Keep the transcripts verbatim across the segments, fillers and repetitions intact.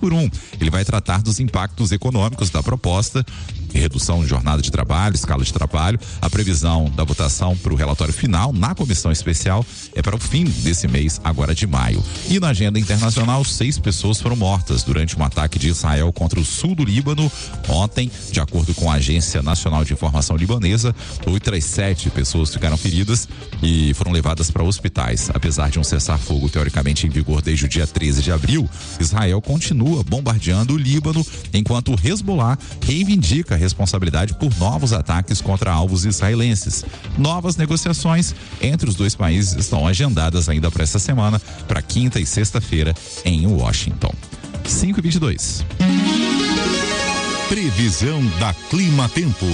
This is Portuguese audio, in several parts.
por um. Ele vai tratar dos impactos econômicos da proposta, redução de jornada de trabalho, escala de trabalho. A previsão da votação para o relatório final na comissão especial é para o fim desse mês, agora de maio. E na agenda internacional, seis pessoas foram mortas durante um ataque de Israel contra o sul do Líbano ontem, de acordo com a Agência Nacional de Informação Libanesa. Outras sete pessoas ficaram feridas e foram levadas para hospitais. Apesar de um cessar-fogo teoricamente em vigor desde o dia treze de abril, Israel continua bombardeando o Líbano, enquanto o Hezbollah reivindica a responsabilidade por novos ataques contra alvos israelenses. Novas negociações entre os dois países estão agendadas ainda para essa semana, para quinta e sexta-feira em Washington. cinco e vinte e dois. Previsão da Clima Tempo.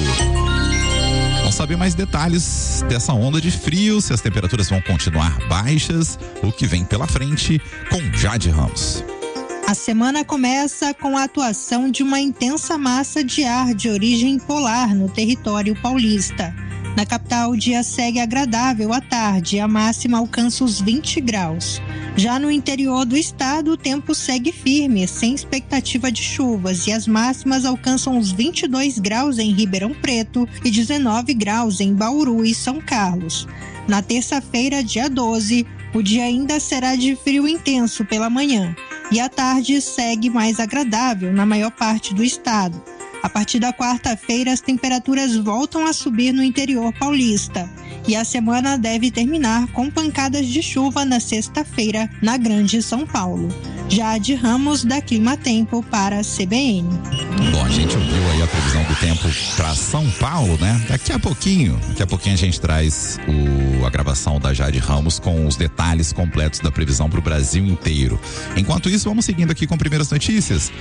Vamos saber mais detalhes dessa onda de frio, se as temperaturas vão continuar baixas, o que vem pela frente com Jade Ramos. A semana começa com a atuação de uma intensa massa de ar de origem polar no território paulista. Na capital, o dia segue agradável à tarde e a máxima alcança os vinte graus. Já no interior do estado, o tempo segue firme, sem expectativa de chuvas, e as máximas alcançam os vinte e dois graus em Ribeirão Preto e dezenove graus em Bauru e São Carlos. Na terça-feira, dia doze, o dia ainda será de frio intenso pela manhã e à tarde segue mais agradável na maior parte do estado. A partir da quarta-feira, as temperaturas voltam a subir no interior paulista e a semana deve terminar com pancadas de chuva na sexta-feira na Grande São Paulo. Jade Ramos, da Clima Tempo, para a C B N. Bom, a gente ouviu aí a previsão do tempo para São Paulo, né? Daqui a pouquinho, daqui a pouquinho a gente traz o, a gravação da Jade Ramos com os detalhes completos da previsão para o Brasil inteiro. Enquanto isso, vamos seguindo aqui com primeiras notícias,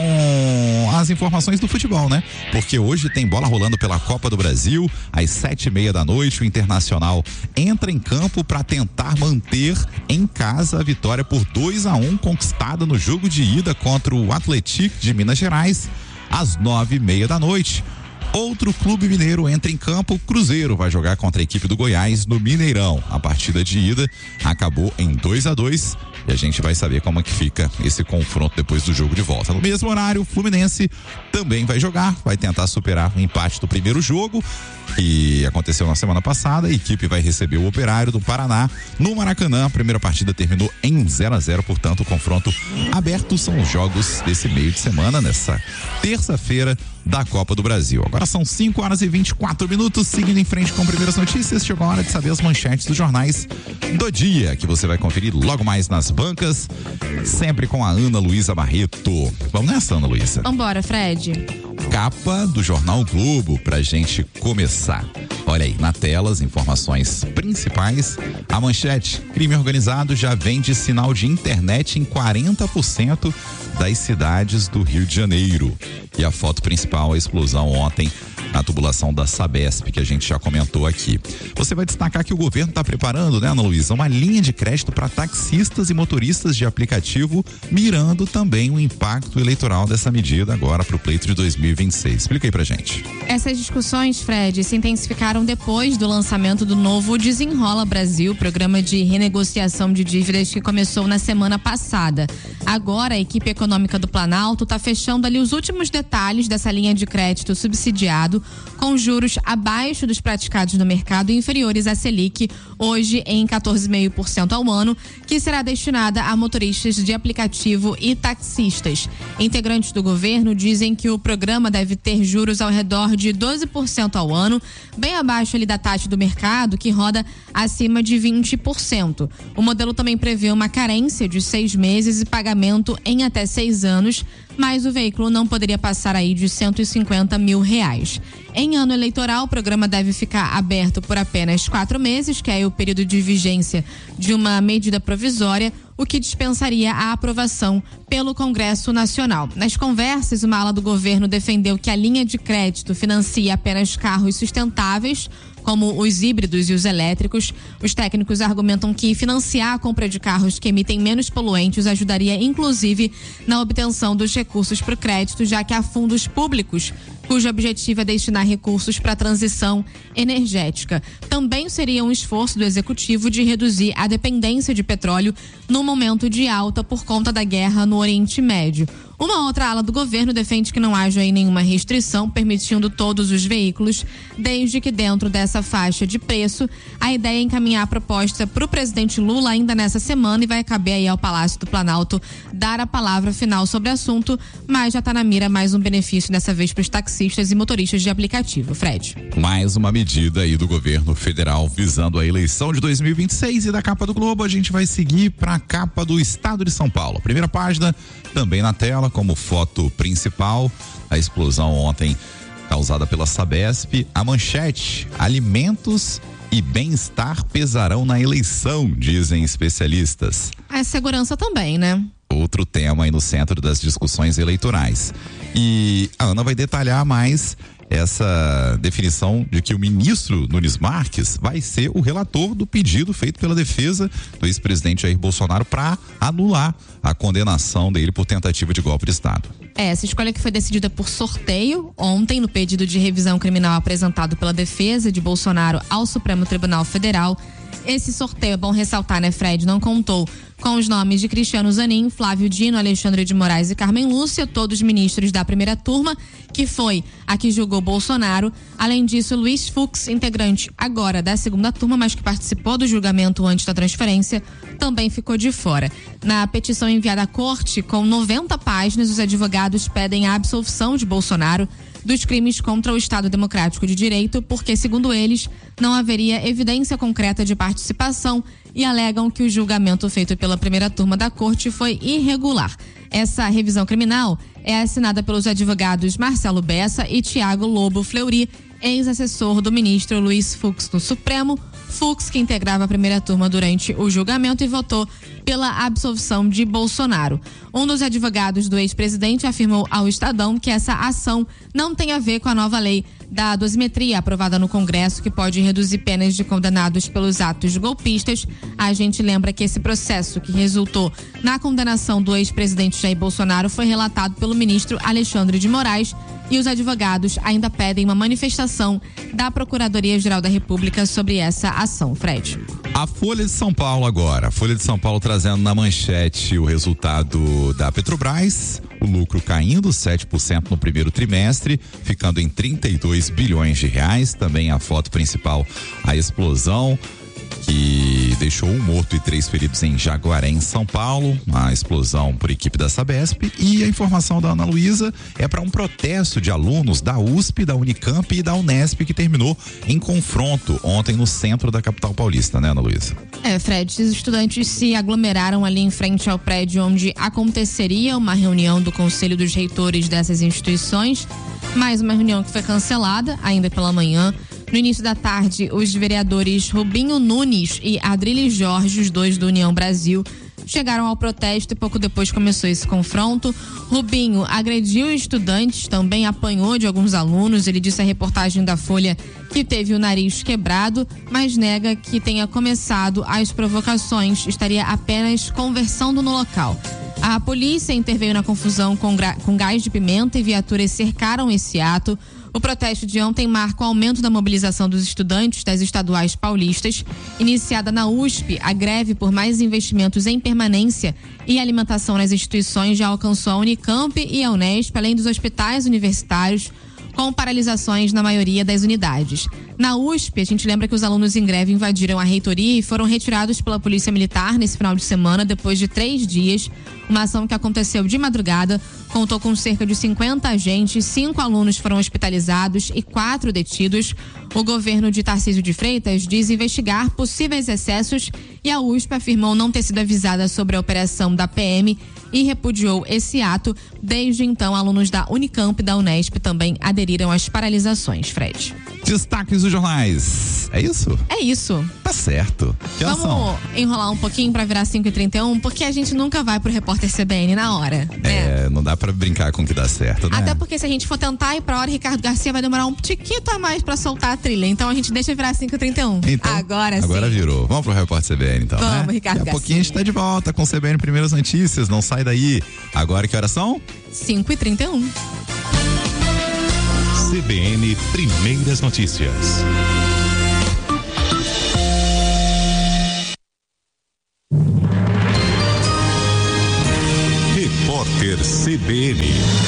com as informações do futebol, né? Porque hoje tem bola rolando pela Copa do Brasil, às sete e meia da noite, o Internacional entra em campo para tentar manter em casa a vitória por dois a um conquistada no jogo de ida contra o Atlético de Minas Gerais, às nove e meia da noite. Outro clube mineiro entra em campo, o Cruzeiro vai jogar contra a equipe do Goiás no Mineirão. A partida de ida acabou em dois a dois e a gente vai saber como é que fica esse confronto depois do jogo de volta. No mesmo horário, o Fluminense também vai jogar, vai tentar superar o empate do primeiro jogo que aconteceu na semana passada. A equipe vai receber o Operário do Paraná no Maracanã. A primeira partida terminou em zero a zero, portanto o confronto aberto são os jogos desse meio de semana, nessa terça-feira da Copa do Brasil. Agora são cinco horas e vinte e quatro minutos, seguindo em frente com primeiras notícias, chegou a hora de saber as manchetes dos jornais do dia, que você vai conferir logo mais nas bancas, sempre com a Ana Luísa Barreto. Vamos nessa, Ana Luísa? Vambora, Fred. Capa do jornal Globo pra gente começar. Olha aí, na tela as informações principais. A manchete: crime organizado já vende sinal de internet em quarenta por cento das cidades do Rio de Janeiro. E a foto principal, a explosão ontem na tubulação da Sabesp, que a gente já comentou aqui. Você vai destacar que o governo está preparando, né, Ana Luísa, uma linha de crédito para taxistas e motoristas de aplicativo, mirando também o impacto eleitoral dessa medida agora para o pleito de dois mil e vinte e seis. Explica aí pra gente. Essas discussões, Fred, se intensificaram depois do lançamento do novo Desenrola Brasil, programa de renegociação de dívidas que começou na semana passada. Agora, a equipe econômica do Planalto está fechando ali os últimos detalhes dessa linha de crédito subsidiado, com juros abaixo dos praticados no mercado e inferiores à Selic, hoje em quatorze vírgula cinco por cento ao ano, que será destinada a motoristas de aplicativo e taxistas. Integrantes do governo dizem que o programa deve ter juros ao redor de doze por cento ao ano, bem abaixo ali da taxa do mercado, que roda acima de vinte por cento. O modelo também prevê uma carência de seis meses e pagamento em até seis anos, mas o veículo não poderia passar aí de cento e cinquenta mil reais. Em ano eleitoral, o programa deve ficar aberto por apenas quatro meses, que é o período de vigência de uma medida provisória, o que dispensaria a aprovação pelo Congresso Nacional. Nas conversas, uma ala do governo defendeu que a linha de crédito financia apenas carros sustentáveis, como os híbridos e os elétricos. Os técnicos argumentam que financiar a compra de carros que emitem menos poluentes ajudaria, inclusive, na obtenção dos recursos para o crédito, já que há fundos públicos cujo objetivo é destinar recursos para a transição energética. Também seria um esforço do executivo de reduzir a dependência de petróleo no momento de alta por conta da guerra no Oriente Médio. Uma outra ala do governo defende que não haja aí nenhuma restrição, permitindo todos os veículos, desde que dentro dessa faixa de preço. A ideia é encaminhar a proposta para o presidente Lula ainda nessa semana e vai caber aí ao Palácio do Planalto dar a palavra final sobre o assunto, mas já está na mira mais um benefício dessa vez para os taxistas e motoristas de aplicativo. Fred. Mais uma medida aí do governo federal visando a eleição de dois mil e vinte e seis, e da capa do Globo a gente vai seguir para a capa do Estado de São Paulo. Primeira página também na tela como foto principal, a explosão ontem causada pela Sabesp. A manchete: alimentos e bem-estar pesarão na eleição, dizem especialistas. A segurança também, né? Outro tema aí no centro das discussões eleitorais. E a Ana vai detalhar mais essa definição de que o ministro Nunes Marques vai ser o relator do pedido feito pela defesa do ex-presidente Jair Bolsonaro para anular a condenação dele por tentativa de golpe de Estado. É, essa escolha que foi decidida por sorteio ontem no pedido de revisão criminal apresentado pela defesa de Bolsonaro ao Supremo Tribunal Federal. Esse sorteio, é bom ressaltar, né, Fred, não contou com os nomes de Cristiano Zanin, Flávio Dino, Alexandre de Moraes e Carmen Lúcia, todos ministros da primeira turma, que foi a que julgou Bolsonaro. Além disso, Luiz Fux, integrante agora da segunda turma, mas que participou do julgamento antes da transferência, também ficou de fora. Na petição enviada à corte, com noventa páginas, os advogados pedem a absolvição de Bolsonaro dos crimes contra o Estado Democrático de Direito, porque, segundo eles, não haveria evidência concreta de participação e alegam que o julgamento feito pela primeira turma da corte foi irregular. Essa revisão criminal é assinada pelos advogados Marcelo Bessa e Tiago Lobo Fleury, ex-assessor do ministro Luiz Fux no Supremo. Fux, que integrava a primeira turma durante o julgamento e votou pela absolvição de Bolsonaro. Um dos advogados do ex-presidente afirmou ao Estadão que essa ação não tem a ver com a nova lei da dosimetria aprovada no Congresso, que pode reduzir penas de condenados pelos atos golpistas. A gente lembra que esse processo que resultou na condenação do ex-presidente Jair Bolsonaro foi relatado pelo ministro Alexandre de Moraes, e os advogados ainda pedem uma manifestação da Procuradoria-Geral da República sobre essa ação. Fred. A Folha de São Paulo agora. A Folha de São Paulo trazendo na manchete o resultado da Petrobras, o lucro caindo sete por cento no primeiro trimestre, ficando em trinta e dois bilhões de reais. Também a foto principal, a explosão que deixou um morto e três feridos em Jaguaré, em São Paulo, a explosão por equipe da Sabesp. E a informação da Ana Luísa é para um protesto de alunos da U S P, da Unicamp e da Unesp, que terminou em confronto ontem no centro da capital paulista, né, Ana Luísa? É, Fred, os estudantes se aglomeraram ali em frente ao prédio onde aconteceria uma reunião do Conselho dos Reitores dessas instituições, mais uma reunião que foi cancelada ainda pela manhã. No início da tarde, os vereadores Rubinho Nunes e Adriles Jorge, os dois do União Brasil, chegaram ao protesto e pouco depois começou esse confronto. Rubinho agrediu estudantes, também apanhou de alguns alunos. Ele disse à reportagem da Folha que teve o nariz quebrado, mas nega que tenha começado as provocações, estaria apenas conversando no local. A polícia interveio na confusão com, com gás de pimenta e viaturas cercaram esse ato. O protesto de ontem marca o aumento da mobilização dos estudantes das estaduais paulistas. Iniciada na U S P, a greve por mais investimentos em permanência e alimentação nas instituições já alcançou a Unicamp e a Unesp, além dos hospitais universitários, com paralisações na maioria das unidades. Na U S P, a gente lembra que os alunos em greve invadiram a reitoria e foram retirados pela Polícia Militar nesse final de semana, depois de três dias. Uma ação que aconteceu de madrugada, contou com cerca de cinquenta agentes, cinco alunos foram hospitalizados e quatro detidos. O governo de Tarcísio de Freitas diz investigar possíveis excessos e a U S P afirmou não ter sido avisada sobre a operação da P M e repudiou esse ato. Desde então, alunos da Unicamp e da Unesp também aderiram às paralisações. Fred. Destaques dos jornais. É isso? É isso. Tá certo. Que Vamos ação? enrolar um pouquinho pra virar cinco e trinta e um, porque a gente nunca vai pro repórter C B N na hora. É, né? Não dá pra brincar com o que dá certo, né? Até porque se a gente for tentar ir pra hora, Ricardo Garcia vai demorar um tiquito a mais pra soltar a trilha. Então a gente deixa virar cinco e trinta e um. Então, agora sim. Agora virou. Vamos pro repórter C B N então, Vamos, né? Ricardo Daqui a Garcia. pouquinho a gente tá de volta com o C B N Primeiras Notícias. Não sai daí. Agora que horas são? cinco e trinta e um. C B N Primeiras Notícias. Repórter C B N.